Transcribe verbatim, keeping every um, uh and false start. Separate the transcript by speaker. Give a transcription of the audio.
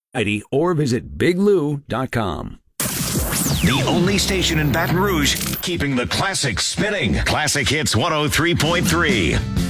Speaker 1: or visit big lou dot com.
Speaker 2: The only station in Baton Rouge keeping the classics spinning. Classic Hits one oh three point three.